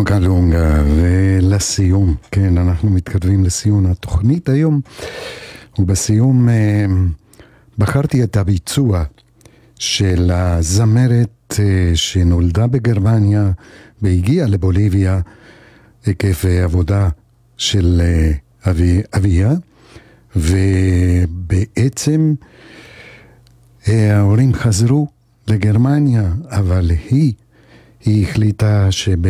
נוגה לונגה, ולסיום, כן, אנחנו מתכתבים לסיום התוכנית היום, ובסיום בחרתי את הביצוע של הזמרת שנולדה בגרמניה והגיעה לבוליביה עקב עבודה של אביה, ובעצם ההורים חזרו לגרמניה, אבל היא החליטה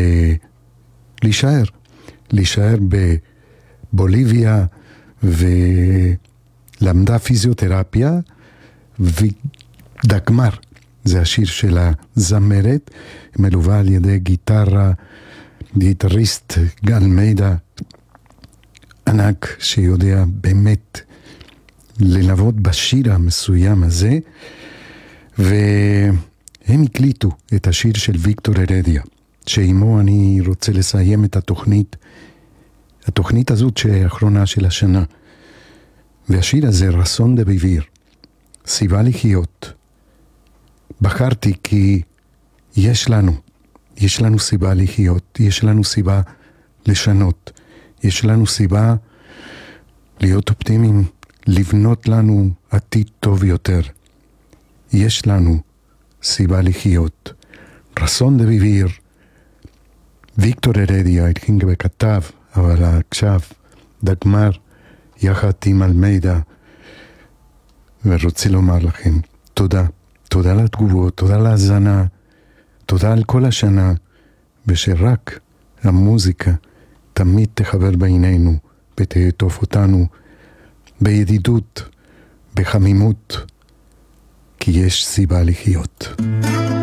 להישאר בבוליביה, ולמדה פיזיותרפיה, ודגמר, זה השיר של הזמרת, מלווה על ידי גיטריסט גל מידע, ענק שיודע באמת ללוות בשיר המסוים הזה, והם הקליטו את השיר של ויקטור הרדיה, שעימו אני רוצה לסיים את התוכנית הזאת שהאחרונה של השנה. והשיר הזה, רסון דה ביביר, סיבה לחיות. בחרתי כי יש לנו סיבה לחיות, יש לנו סיבה לשנות, יש לנו סיבה להיות אופטימיים, לבנות לנו עתיד טוב יותר. יש לנו סיבה לחיות. רסון דה ביביר, ויקטור הרדיה התחיל וכתב, אבל עכשיו דגמר יחד עם אלמידה, ורוצה לומר לכם תודה. תודה לתגובות, תודה להזנה, תודה על כל השנה, ושרק המוזיקה תמיד תחבר בינינו ותעטוף אותנו בידידות, בחמימות, כי יש סיבה לחיות.